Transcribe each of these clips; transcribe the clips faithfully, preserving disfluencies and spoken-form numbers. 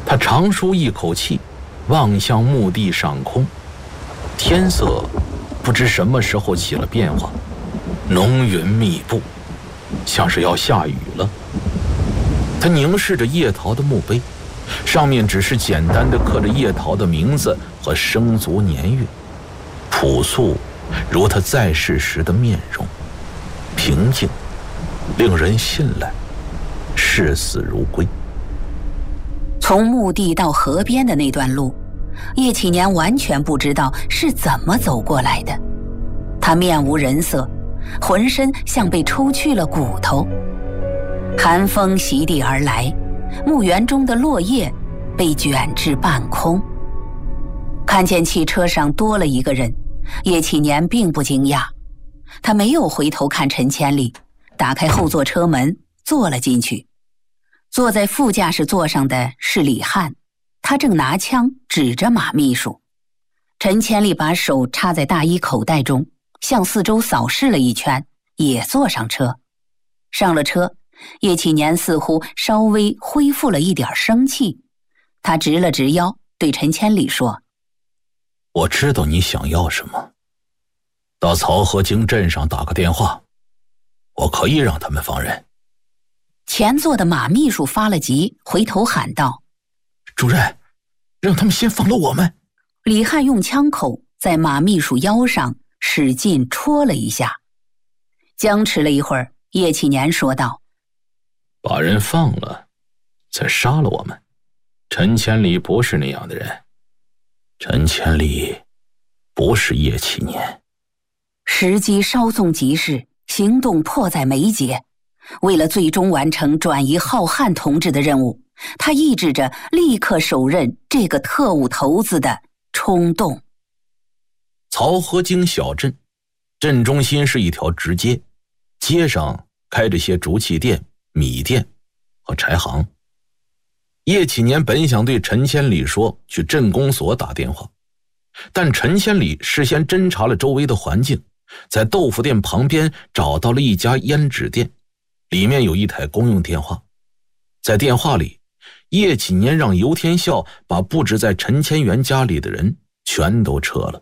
他长舒一口气，望向墓地上空，天色不知什么时候起了变化，浓云密布，像是要下雨了。他凝视着叶桃的墓碑，上面只是简单的刻着叶桃的名字和生卒年月，朴素如他在世时的面容，平静，令人信赖，视死如归。 从墓地到河边的那段路，叶启年完全不知道是怎么走过来的。他面无人色，浑身像被抽去了骨头。寒风袭地而来，墓园中的落叶被卷至半空。看见汽车上多了一个人，叶启年并不惊讶，他没有回头看陈千里，打开后座车门坐了进去。坐在副驾驶座上的是李汉，他正拿枪指着马秘书。陈千里把手插在大衣口袋中，向四周扫视了一圈，也坐上车。上了车，叶启年似乎稍微恢复了一点生气，他直了直腰，对陈千里说： 我知道你想要什么，到曹河泾镇上打个电话，我可以让他们放人。 前座的马秘书发了急，回头喊道： 主任，让他们先放了我们。 李汉用枪口在马秘书腰上使劲戳了一下。僵持了一会儿，叶启年说道： 把人放了，再杀了我们。陈千里不是那样的人，陈千里不是叶启年。 时机稍纵即逝，行动迫在眉睫。为了最终完成转移浩瀚同志的任务，他抑制着立刻手刃这个特务头子的冲动。 曹河泾小镇，镇中心是一条直街，街上开着些竹器店、米店和柴行。叶启年本想对陈千里说去镇公所打电话，但陈千里事先侦查了周围的环境，在豆腐店旁边找到了一家胭脂店，里面有一台公用电话。在电话里，叶启年让尤天笑把布置在陈千元家里的人全都撤了。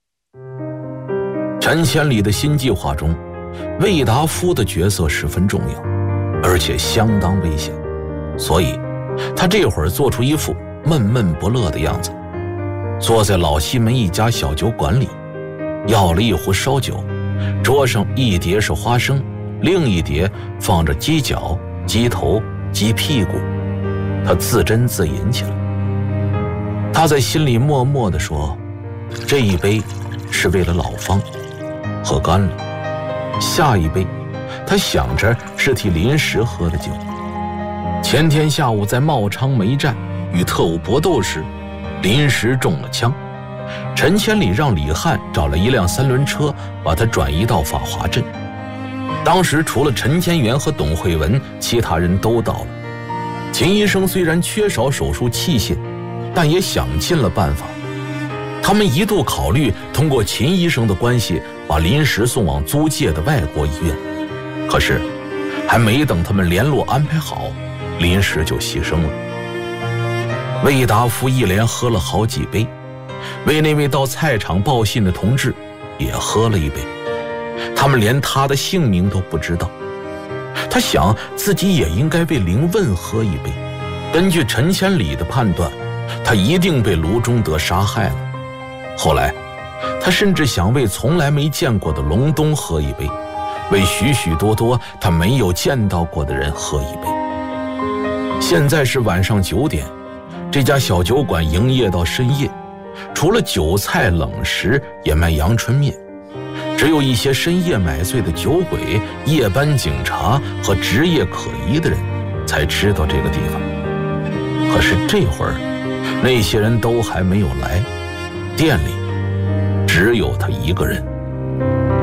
陈千里的新计划中，魏达夫的角色十分重要，而且相当危险，所以他这会儿做出一副闷闷不乐的样子，坐在老西门一家小酒馆里，要了一壶烧酒，桌上一碟是花生，另一碟放着鸡脚、鸡头、鸡屁股，他自斟自饮起来。他在心里默默地说，这一杯是为了老方，喝干了。下一杯他想着是替临时喝的酒。前天下午在茂昌梅站与特务搏斗时，临时中了枪，陈千里让李汉找了一辆三轮车把他转移到法华镇。当时除了陈千元和董慧文，其他人都到了。秦医生虽然缺少手术器械，但也想尽了办法。他们一度考虑通过秦医生的关系把临时送往租界的外国医院，可是还没等他们联络安排好，临时就牺牲了。魏达夫一连喝了好几杯，为那位到菜场报信的同志也喝了一杯，他们连他的姓名都不知道。他想自己也应该为林问喝一杯，根据陈千里的判断，他一定被卢中德杀害了。后来他甚至想为从来没见过的隆冬喝一杯，为许许多多他没有见到过的人喝一杯。现在是晚上九点，这家小酒馆营业到深夜，除了酒菜冷食，也卖阳春面。只有一些深夜买醉的酒鬼、夜班警察和职业可疑的人才知道这个地方。可是这会儿那些人都还没有来，店里只有他一个人。